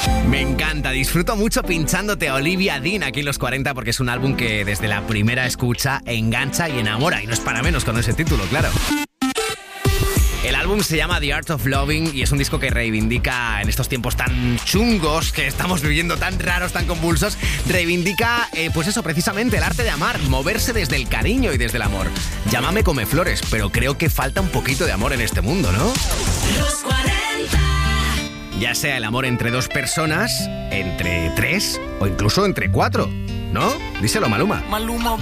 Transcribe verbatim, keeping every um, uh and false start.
Me encanta, disfruto mucho pinchándote a Olivia Dean aquí en Los cuarenta porque es un álbum que desde la primera escucha engancha y enamora, y no es para menos con ese título, claro. El álbum se llama The Art of Loving y es un disco que reivindica, en estos tiempos tan chungos que estamos viviendo, tan raros, tan convulsos, reivindica, eh, pues eso, precisamente, el arte de amar, moverse desde el cariño y desde el amor. Llámame come flores, pero creo que falta un poquito de amor en este mundo, ¿no? Los cuarenta. Ya sea el amor entre dos personas, entre tres o incluso entre cuatro, ¿no? Díselo, Maluma. Maluma.